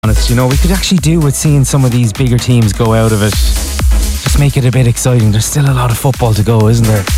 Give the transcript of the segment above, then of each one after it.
Honest, you know, we could actually do with seeing some of these bigger teams go out of it. Just make it a bit exciting. There's still a lot of football to go, isn't there?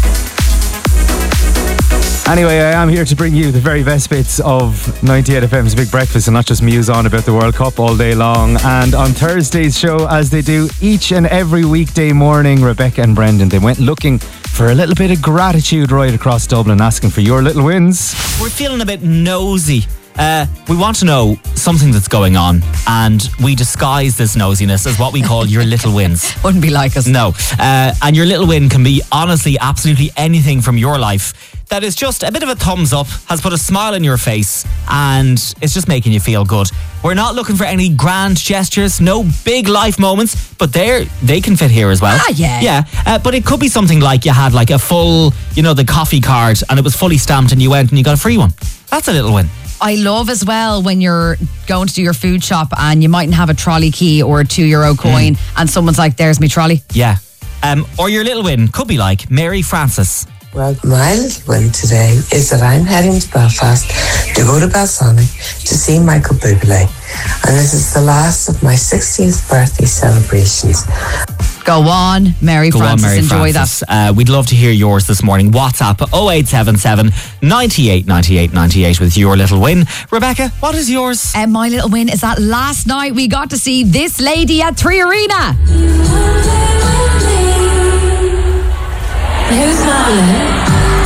Anyway, I am here to bring you the very best bits of 98 FM's Big Breakfast and not just muse on about the World Cup all day long. And on Thursday's show, as they do each and every weekday morning, Rebecca and Brendan, they went looking for a little bit of gratitude right across Dublin, asking for your little wins. We're feeling a bit nosy. We want to know something that's going on, and we disguise this nosiness as what we call your little wins. Wouldn't be like us. No. And your little win can be honestly absolutely anything from your life that is just a bit of a thumbs up, has put a smile on your face, and it's just making you feel good. We're not looking for any grand gestures, no big life moments, but they can fit here as well. Yeah. But it could be something like you had like a full, the coffee card, and it was fully stamped, and you went and you got a free one. That's a little win. I love as well when you're going to do your food shop and you mightn't have a trolley key or a €2 coin and someone's like, there's me trolley. Yeah. Or your little win could be like Mary Francis. Well, my little win today is that I'm heading to Belfast to go to Balsonic to see Michael Bublé. And this is the last of my 60th birthday celebrations. Go on, Mary Francis. Enjoy that. We'd love to hear yours this morning. WhatsApp 0877 98 98 98 with your little win. Rebecca, what is yours? My little win is that last night we got to see this lady at 3 Arena. Who's smiling?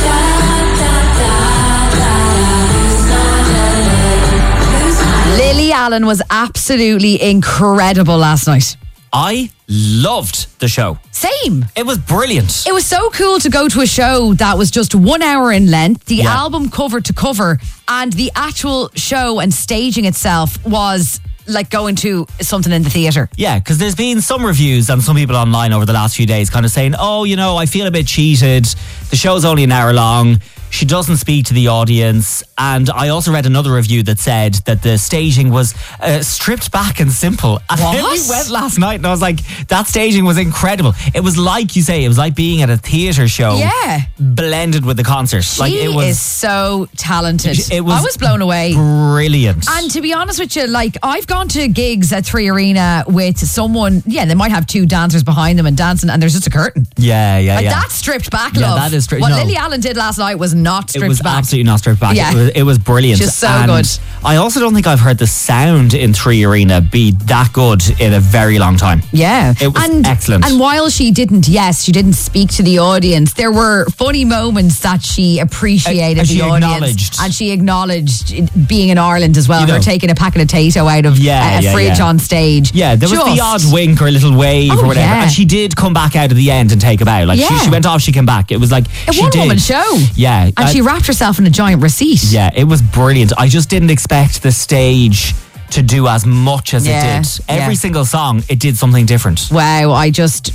Lily Allen was absolutely incredible last night. I loved the show. Same. It was brilliant. It was so cool to go to a show that was just 1 hour in length, the album cover to cover, and the actual show and staging itself was like going to something in the theatre. Yeah, because there's been some reviews and some people online over the last few days kind of saying, I feel a bit cheated. The show's only an hour long. She doesn't speak to the audience. And I also read another review that said that the staging was stripped back and simple. And then we went last night and I was like, that staging was incredible. It was like you say, it was like being at a theatre show. Yeah. Blended with the concert. She is so talented. I was blown away. Brilliant. And to be honest with you, like I've gone to gigs at 3 Arena with someone, they might have 2 dancers behind them and dancing and there's just a curtain. Yeah. That's stripped back, yeah, love. That is stripped. What Lily Allen did last night was not stripped back. It was absolutely not stripped back. Yeah. It was brilliant. Just so and good. I also don't think I've heard the sound in 3 Arena be that good in a very long time. Yeah. It was excellent. And while she didn't speak to the audience, there were funny moments that she appreciated the audience. And she acknowledged being in Ireland as well. Her taking a packet of Tato out of a fridge on stage. Yeah, there was the odd wink or a little wave or whatever. Yeah. And she did come back out at the end and take a bow. Like she went off, she came back. It was like a one-woman show. Yeah. And she wrapped herself in a giant receipt. Yeah, it was brilliant. I just didn't expect the stage to do as much as it did. Every single song, it did something different. Wow, I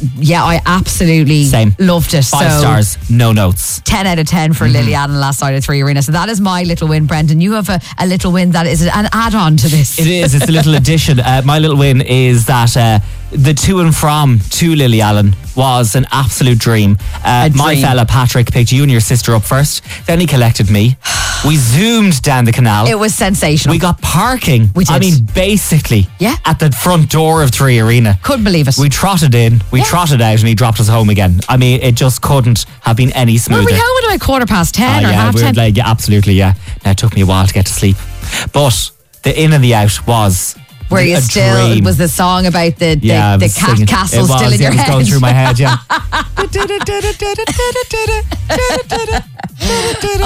absolutely loved it. 5 stars, no notes. 10 out of 10 for Lily Allen last night at 3 Arena. So that is my little win, Brendan. You have a little win that is an add-on to this. It is. It's a little addition. My little win is that the to and from to Lily Allen was an absolute dream. My fella Patrick picked you and your sister up first. Then he collected me. We zoomed down the canal. It was sensational. We got parking. We did. I mean, basically, at the front door of 3 Arena. Couldn't believe it. We trotted in, we trotted out, and he dropped us home again. I mean, it just couldn't have been any smoother. Were we home at about 10:15 or half 10? Like, absolutely, yeah. Now, it took me a while to get to sleep. But the in and the out was... Were you still, dream. was the song about the cat singing. castle still in your head? It was going through my head, yeah.